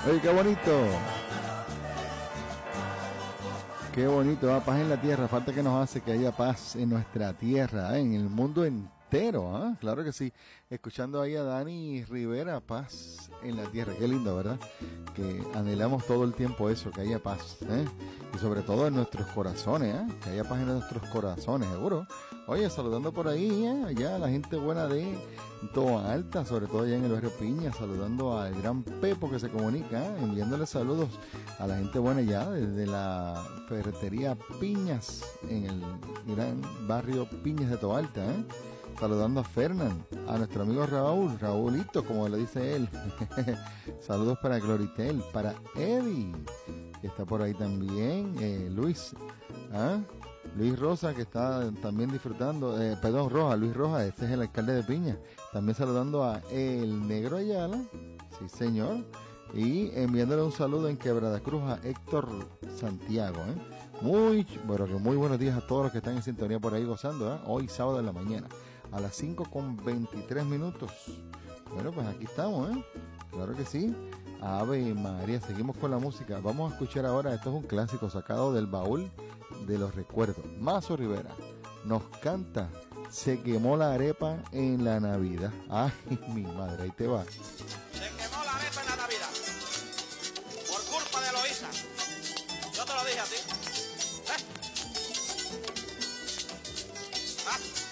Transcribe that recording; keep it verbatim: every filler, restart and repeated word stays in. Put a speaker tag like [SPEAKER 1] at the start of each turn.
[SPEAKER 1] Oye, qué bonito. Qué bonito, ¿eh? Paz en la tierra. Falta que nos hace que haya paz en nuestra tierra, ¿eh? En el mundo entero, ¿eh? Claro que sí. Escuchando ahí a Dani Rivera, paz en la tierra. Qué lindo, ¿verdad? Que anhelamos todo el tiempo eso, que haya paz, ¿eh? Y sobre todo en nuestros corazones, ¿eh? Que haya paz en nuestros corazones, seguro. Oye, saludando por ahí, ¿eh? Allá la gente buena de Toa Alta, sobre todo allá en el barrio Piña, saludando al gran Pepo que se comunica, ¿eh? Enviándole saludos a la gente buena ya desde la ferretería Piñas en el gran barrio Piñas de Toa Alta, ¿eh? Saludando a Fernán, a nuestro amigo Raúl, Raúlito, como le dice él. Saludos para Gloritel, para Eddie, que está por ahí también, eh, Luis, ¿ah? Luis Rosa, que está también disfrutando, eh, perdón, Roja, Luis Roja, este es el alcalde de Piña. También saludando a El Negro Ayala, sí señor, y enviándole un saludo en Quebrada Cruz a Héctor Santiago, ¿eh? Muy, bueno, que muy buenos días a todos los que están en sintonía por ahí gozando, ¿eh? Hoy sábado en la mañana, a las cinco con veintitrés minutos. Bueno, pues aquí estamos, ¿eh? Claro que sí. Ave María, seguimos con la música. Vamos a escuchar ahora, esto es un clásico sacado del baúl de los recuerdos. Mazo Rivera nos canta Se quemó la arepa en la Navidad. Ay, mi madre, ahí te va.
[SPEAKER 2] Se quemó la arepa en la Navidad por culpa de Eloísa. Yo te lo dije a ti. ¿Eh? ¿Ah?